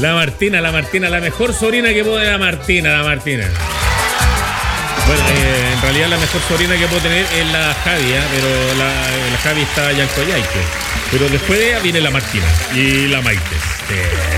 La Martina, la mejor sobrina que puedo tener, la Martina. Bueno, en realidad la mejor sobrina que puedo tener es la Javi, pero la Javi está allá en Coyhaique. Pero después de ella viene la Martina y la Maite.